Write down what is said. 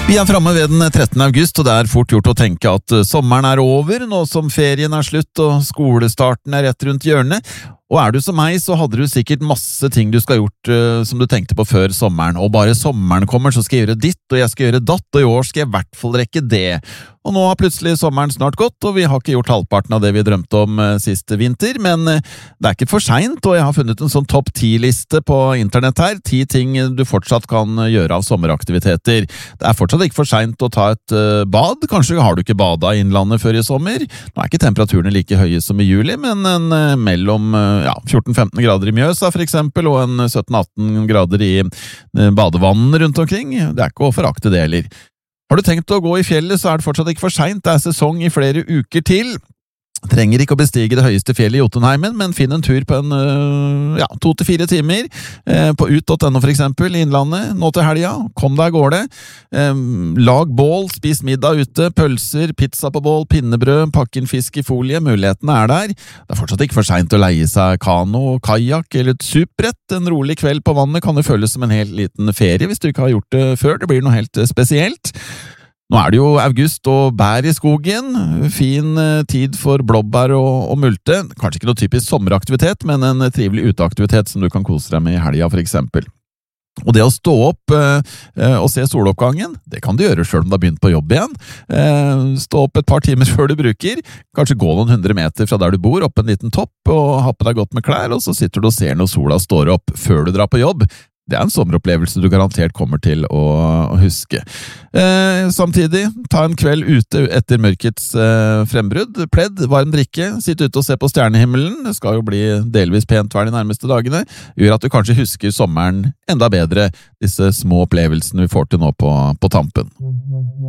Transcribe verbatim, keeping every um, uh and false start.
Vi er fremme ved den trettende august, og det er fort gjort å tenke at sommeren er over, nå som ferien er slutt og skolestarten er rett rundt hjørnet. Og er du som meg, så hadde du sikkert masse ting du skal ha gjort uh, som du tenkte på før sommeren, og bare sommeren kommer så skal jeg gjøre ditt, og jeg skal gjøre datt, og i år skal jeg i hvert fall rekke det. Og nå har plutselig sommeren snart gått, og vi har ikke gjort halvparten av det vi drømte om uh, siste vinter, men uh, det er ikke for sent, og jeg har funnet en sånn topp ti-liste på internett her, ti ting du fortsatt kan gjøre av sommeraktiviteter. Det er fortsatt ikke for sent å ta et uh, bad, kanskje har du ikke badet i innlandet før i sommer. Nå er ikke temperaturene like høye som i juli, men en uh, mellom uh, ja, fjorten til femten grader i Mjøsa for eksempel, og en sytten til atten grader i badevann rundt omkring. Det er ikke å forakte det heller. Har du tenkt å gå i fjellet, så er det fortsatt ikke for sent. Det er sesong i flere uker til. Trenger ikke å bestige det høyeste fjellet i Jotunheimen, men finn en tur på en ja, to til fire timer eh, på ut punktum no for eksempel i innlandet, nå til helga. Kom deg av gårde. Eh, lag bål, spis middag ute, pølser, pizza på bål, pinnebrød, pakk inn fisk i folie. Mulighetene er der. Det er fortsatt ikke for sent å leie seg kano, kajak eller et supbrett. En rolig kveld på vannet kan jo føles som en helt liten ferie hvis du ikke har gjort det før. Det blir noe helt spesielt. Nå er det jo august og bær i skogen, fin tid for blåbær og, og multe. Kanskje ikke noe typisk sommeraktivitet, men en trivelig uteaktivitet som du kan kose deg med i helga for eksempel. Og det å stå opp eh, og se soloppgangen, det kan du gjøre selv om du har begynt på jobb igjen. Eh, stå opp et par timer før du bruker, kanskje gå noen hundre meter fra der du bor, opp en liten topp og ha på deg godt med klær, og så sitter du og ser når sola står opp før du drar på jobb. Det er en sommeropplevelse du garantert kommer til å, å huske. Eh, samtidig, ta en kveld ute etter mørkets eh, frembrudd, pledd, varm drikke, sitt ute og se på stjernehimmelen, det skal jo bli delvis pent vær de nærmeste dagene, gjør at du kanskje husker sommeren enda bedre, disse små opplevelsene vi får til nå på, på tampen.